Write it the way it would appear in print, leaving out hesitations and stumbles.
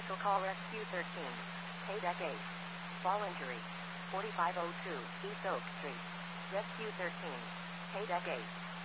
Medical call Rescue 13. Paydeck 8. Fall injury. 4502 East Oak Street. Rescue 13. Paydeck 8.